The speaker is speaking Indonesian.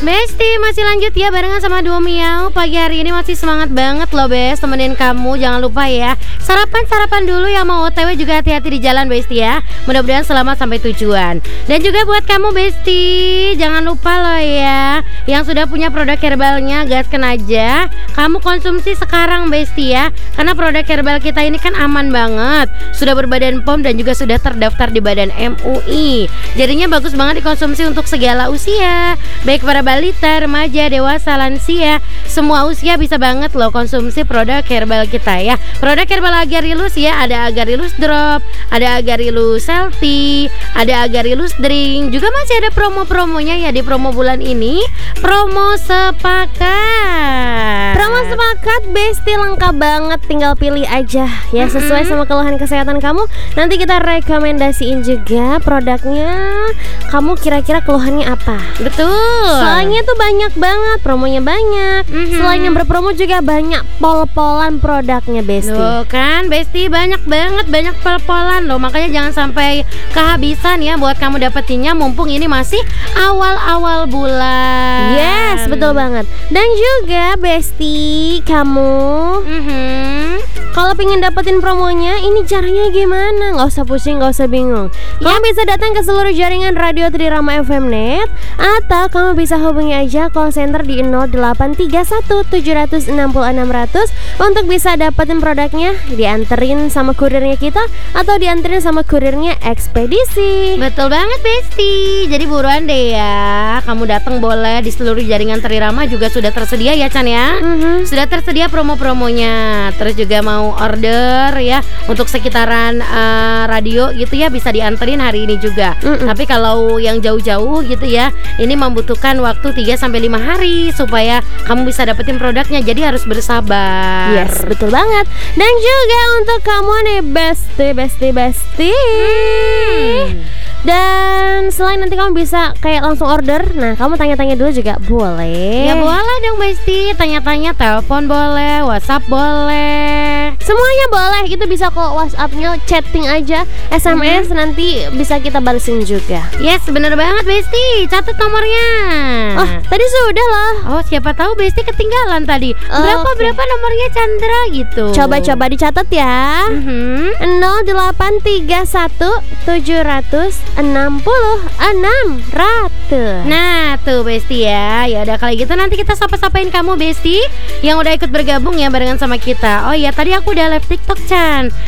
Besti, masih lanjut ya barengan sama Duo Miau. Pagi hari ini masih semangat banget loh Bes, temenin kamu. Jangan lupa ya, sarapan dulu yang mau OTW juga hati-hati di jalan Besti ya. Mudah-mudahan selamat sampai tujuan. Dan juga buat kamu Besti, jangan lupa loh ya, yang sudah punya produk herbalnya gaskan aja. Kamu konsumsi sekarang Besti ya, karena produk herbal kita ini kan aman banget, sudah berbadan POM dan juga sudah terdaftar di Badan MUI. Jadinya bagus banget dikonsumsi untuk segala usia, baik para balita, remaja, dewasa, lansia. Semua usia bisa banget loh konsumsi produk herbal kita ya. Produk herbal Agarilus ya, ada Agarilus Drop, ada Agarilus Selfie, ada Agarilus Drink. Juga masih ada promo-promonya ya di promo bulan ini. Promo sepakat. Promo sepakat Besti lengkap banget, tinggal pilih aja ya sesuai sama keluhan kesehatan kamu. Nanti kita rekomendasiin juga produknya. Kamu kira-kira keluhannya apa? Betul. Soalnya tuh banyak banget, promonya banyak. Selain yang berpromo juga banyak pol-polan produknya Besti. Loh kan Besti, banyak banget, banyak pol-polan loh. Makanya jangan sampai kehabisan ya buat kamu dapetinnya, mumpung ini masih awal-awal bulan. Yes, betul banget. Dan juga Besti, kamu kalau pengen dapetin promonya, ini caranya gimana? Nggak usah pusing, nggak usah bingung. Kamu bisa datang ke seluruh jaringan Radio Trirama FM Net, atau kamu bisa hubungi aja call center di 0831 700 60 600 untuk bisa dapetin produknya, dianterin sama kurirnya kita atau dianterin sama kurirnya ekspedisi. Betul banget Besti. Jadi buruan deh ya, kamu datang boleh, di seluruh jaringan Trirama juga sudah tersedia ya Chan ya. Sudah tersedia promo-promonya. Terus juga mau order ya untuk sekitaran radio gitu ya, bisa dianterin hari ini juga. Tapi kalau yang jauh-jauh gitu ya, ini membutuhkan waktu 3-5 hari supaya kamu bisa dapetin produknya. Jadi harus bersabar. Yes, betul banget. Dan juga untuk kamu nih Besti. Dan selain nanti kamu bisa kayak langsung order, nah kamu tanya-tanya dulu juga boleh. Ya boleh dong Besti, tanya-tanya, telepon boleh, WhatsApp boleh, semuanya boleh. Itu bisa kok WhatsAppnya, chatting aja, SMS nanti bisa kita balesin juga. Yes, bener banget Besti, catat nomornya. Oh, tadi sudah loh. Oh, siapa tahu Besti ketinggalan tadi. Berapa nomornya Chandra gitu. Coba dicatat ya. 0831 700 60 600. Nah tuh Besti ya. Ya udah kali gitu nanti kita sapa-sapain kamu Besti yang udah ikut bergabung ya barengan sama kita. Oh iya, tadi aku udah live TikTok Chan.